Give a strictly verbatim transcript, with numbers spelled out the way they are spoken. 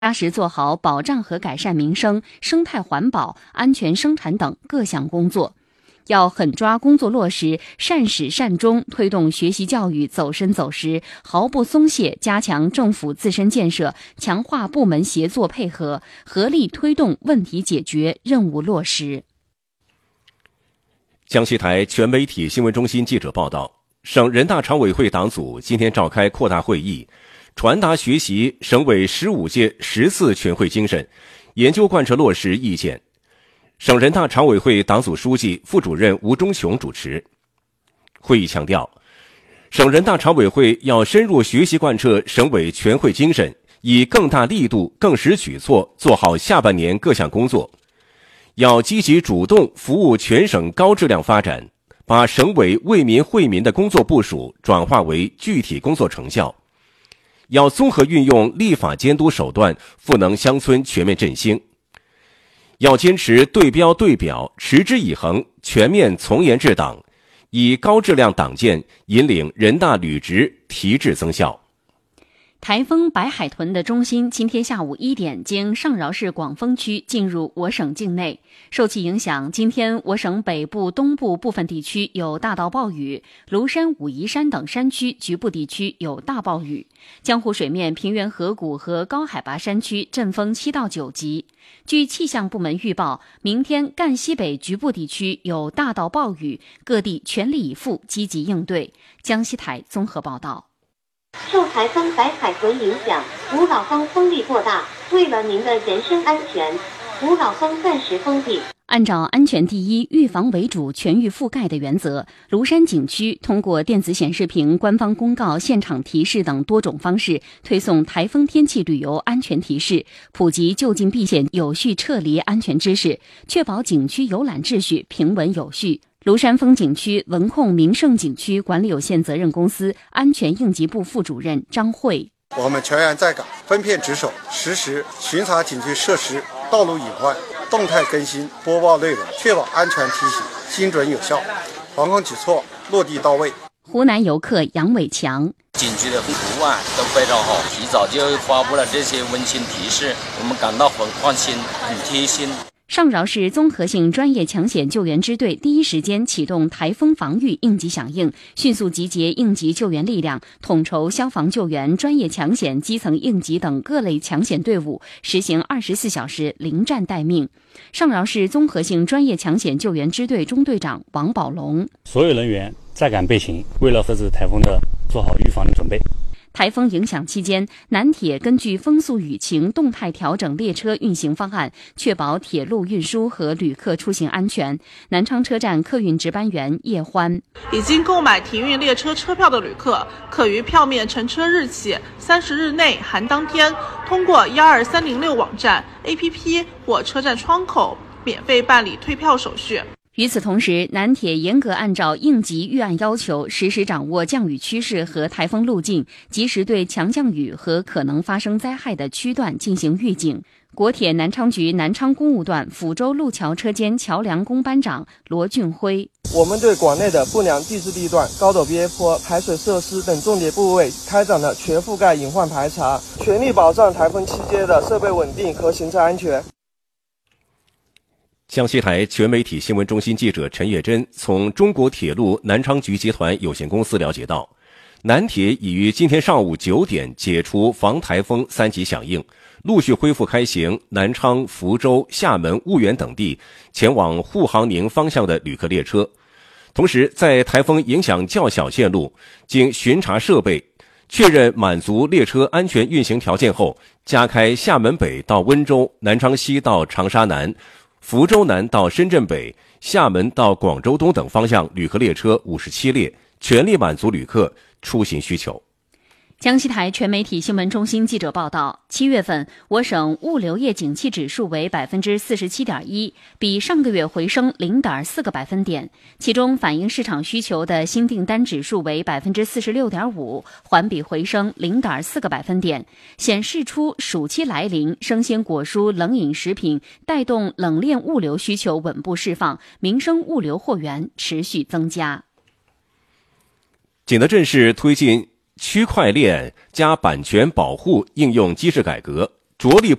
扎实做好保障和改善民生、生态环保、安全生产等各项工作。要狠抓工作落实，善始善终，推动学习教育走深走实，毫不松懈，加强政府自身建设，强化部门协作配合，合力推动问题解决、任务落实。 江西台全媒体新闻中心记者报道，省人大常委会党组今天召开扩大会议，传达学习省委十五届十四全会精神，研究贯彻落实意见。省人大常委会党组书记、副主任吴忠雄主持。会议强调，省人大常委会要深入学习贯彻省委全会精神，以更大力度、更实举措做好下半年各项工作。要积极主动服务全省高质量发展，把省委为民惠民的工作部署转化为具体工作成效。要综合运用立法监督手段，赋能乡村全面振兴。要坚持对标对表、持之以恒、全面从严治党，以高质量党建引领人大履职提质增效。 台风白海豚的中心今天下午一点经上饶市广丰区进入我省境内，受其影响，今天我省北部、东部部分地区有大到暴雨，庐山、武夷山等山区局部地区有大暴雨，江湖水面、平原河谷和高海拔山区阵风七到九级。据气象部门预报，明天赣西北局部地区有大到暴雨，各地全力以赴积极应对。江西台综合报道。 受台风白海豚影响，五老峰风力过大，为了您的人身安全，五老峰暂时封闭。 按照安全第一、预防为主、全域覆盖的原则，庐山景区通过电子显示屏、官方公告、现场提示等多种方式，推送台风天气旅游安全提示，普及就近避险、有序撤离安全知识，确保景区游览秩序平稳有序。庐山风景区文控名胜景区管理有限责任公司安全应急部副主任张慧： 我们全员在岗，分片值守，实时巡查景区设施、道路隐患，动态更新播报内容，确保安全提醒精准有效，防控举措落地到位。 湖南游客杨伟强： 景区的服务啊都非常好，提早就发布了这些温馨提示，我们感到很放心、很贴心。 上饶市综合性专业抢险救援支队第一时间启动台风防御应急响应，迅速集结应急救援力量，统筹消防救援、专业抢险、基层应急等各类抢险队伍，实行二十四小时临战待命。上饶市综合性专业抢险救援支队中队长王宝龙： 所有人员在岗备勤，为了这次台风的做好预防的准备。 台风影响期间，南铁根据风速雨情动态调整列车运行方案，确保铁路运输和旅客出行安全。南昌车站客运值班员叶欢： 已经购买停运列车车票的旅客，可于票面乘车日起三十日内含当天，通过一二三零六网站、A P P 或车站窗口免费办理退票手续。 与此同时，南铁严格按照应急预案要求，实时掌握降雨趋势和台风路径，及时对强降雨和可能发生灾害的区段进行预警。国铁南昌局南昌公务段抚州路桥车间桥梁工班长罗俊辉： 我们对馆内的不良地质地段、高陡边坡、排水设施等重点部位开展了全覆盖隐患排查，全力保障台风期间的设备稳定和行车安全。 江西台全媒体新闻中心记者陈月珍从中国铁路南昌局集团有限公司了解到，南铁已于今天上午九点解除防台风三级响应，陆续恢复开行南昌、福州、厦门、婺源等地前往沪杭宁方向的旅客列车。同时，在台风影响较小线路，经巡查设备确认满足列车安全运行条件后，加开厦门北到温州、南昌西到长沙南、福州南到深圳北、厦门到广州东等方向旅客列车五十七列，全力满足旅客出行需求。 江西台全媒体新闻中心记者报道，七月份我省物流业景气指数为百分之四十七点一，比上个月回升零点四个百分点。其中反映市场需求的新订单指数为百分之四十六点五，环比回升零点四个百分点，显示出暑期来临，生鲜果蔬、冷饮食品带动冷链物流需求稳步释放，民生物流货源持续增加。 景德镇市推进区块链加版权保护应用机制改革， 着力